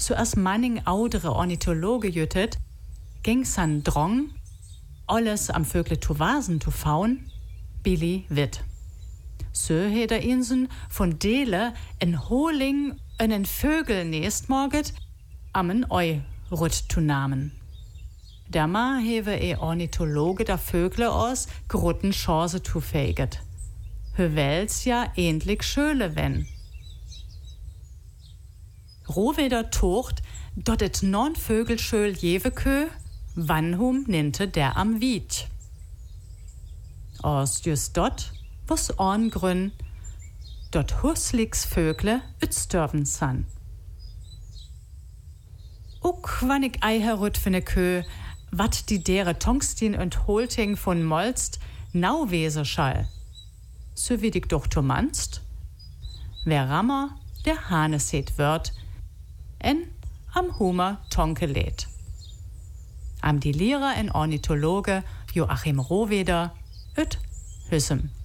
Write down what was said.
so as manning oudere Ornithologe jüttet, ging's an Drong, alles am Vögle zu wasen zu faun, Billy Witt. So hat insen von Dele en Holing en Vögel nächst morget am en Eu rut zu namen. Dama hewe Ornithologe der Vögle aus grutten Chance zu fäget. Hövels ja ähnlich schöle wenn. Rohweder tocht, dort et non Vögel schöl jewe kö, wannhum ninte der am Wied. Aus just dort, was Orngrün, dort husligs Vögle ütstörven san. Uck wann ich ei herut für ne Kö, wat die dere Tongstin und Holting von Molst nau wese schall. So wie dich doch du manst, wer Rammer, der Hahnes het wird, en am Hummer Tonke lädt. Am die Lehrer en Ornithologe Joachim Rohweder, üt Hüssem.